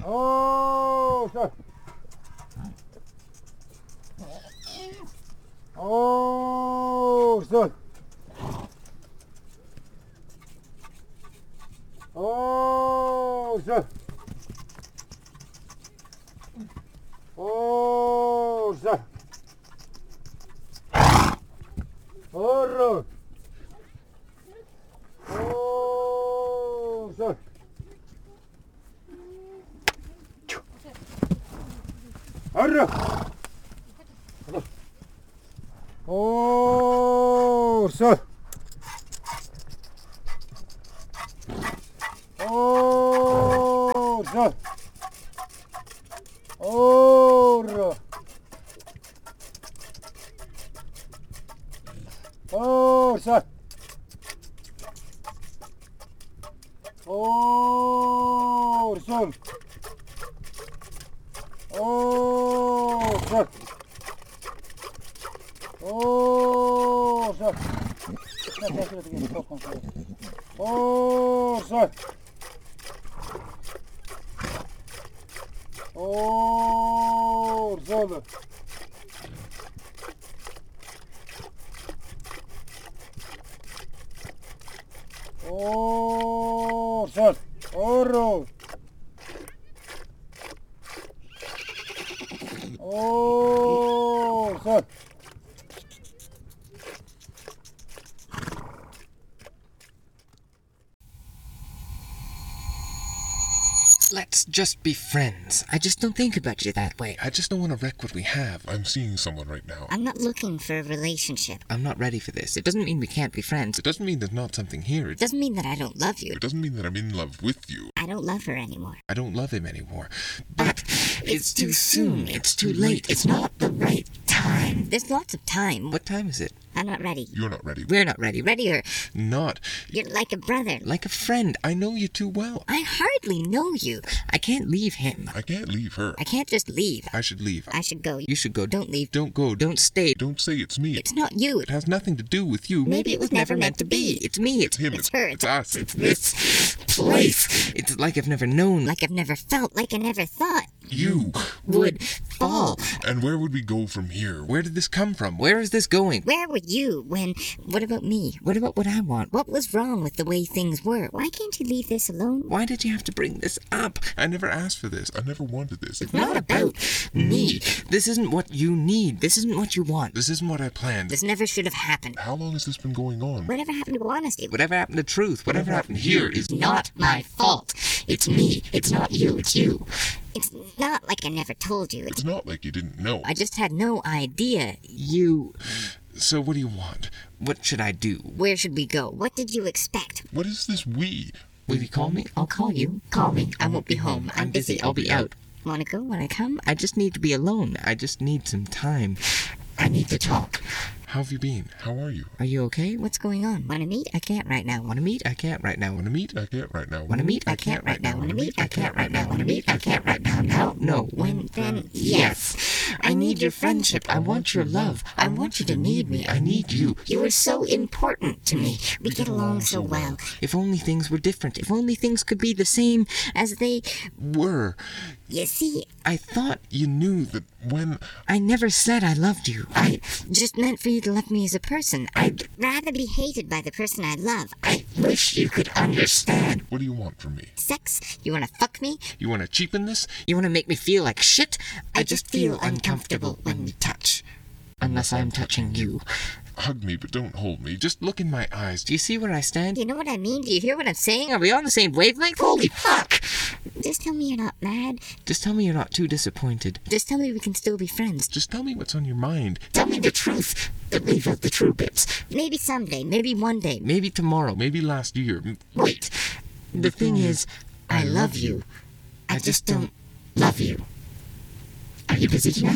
Oh, sir. Oh, sir. Oh, sir. Oh, sir. Oh, oh, sir. Arra. Oh, sir. Oh, sir. Oh, oh, sir. Oh, son. Oh, sir. Oh, sir. Oh, sir. Oh, sir. Oh, sir. Oh, oh, sir. Let's just be friends. I just don't think about you that way. I just don't want to wreck what we have. I'm seeing someone right now. I'm not looking for a relationship. I'm not ready for this. It doesn't mean we can't be friends. It doesn't mean there's not something here. It doesn't mean that I don't love you. It doesn't mean that I'm in love with you. I don't love her anymore. I don't love him anymore. But it's too soon. It's too late. It's not the right time. There's lots of time. What time is it? I'm not ready. You're not ready. We're not ready. Readier. Not. You're like a brother. Like a friend. I know you too well. I hardly know you. I can't leave him. I can't leave her. I can't just leave. I should leave. I should go. You should go. Don't leave. Don't go. Don't stay. Don't say it's me. It's not you. It has nothing to do with you. Maybe it was never meant to be. It's me. It's him. It's her. It's us. It's this place. It's like I've never known. Like I've never felt. Like I never thought. You. Would fall. And where would we go from here? Where did this come from? Where is this going? Where were you when... What about me? What about what I want? What was wrong with the way things were? Why can't you leave this alone? Why did you have to bring this up? I never asked for this. I never wanted this. It's not about Me. This isn't what you need. This isn't what you want. This isn't what I planned. This never should have happened. How long has this been going on? Whatever happened to honesty? Whatever happened to truth, whatever happened here is Not my fault. It's me. It's not you. It's you. It's not like I never told you. It's not like you didn't know. I just had no idea. you. So what do you want? What should I do? Where should we go? What did you expect? What is this we? Will you call me? I'll call you. Call me. I won't be home. I'm busy. I'll be out. Wanna go? Wanna come? I just need to be alone. I just need some time. I need to talk. How have you been? How are you? Are you okay? What's going on? Wanna meet? I can't right now. Wanna meet? I can't right now. Wanna meet? I can't right now. Wanna meet? I can't right now. Wanna meet? I can't right now. Wanna meet? I can't right now. Now? No. When? Then? Yes. I need your friendship. I want your love. I want you to need me. I need you. You are so important to me. We get along so well. If only things were different. If only things could be the same as they... Were. You see, I thought... You knew that when... I never said I loved you. I just meant for you to love me as a person. I'd rather be hated by the person I love. wish you could understand. What do you want from me? Sex? You wanna fuck me? You want to cheapen this? You want to make me feel like shit? I just feel uncomfortable when we touch. Unless I'm touching you. Hug me, but don't hold me. Just look in my eyes. Do you see where I stand? You know what I mean? Do you hear what I'm saying? Are we on the same wavelength? Holy fuck! Just tell me you're not mad. Just tell me you're not too disappointed. Just tell me we can still be friends. Just tell me what's on your mind. Tell me the truth. But leave out the true bits. Maybe someday, maybe one day. Maybe tomorrow, maybe last year. Wait. The thing is, I love you. I just don't love you. Are you busy tonight?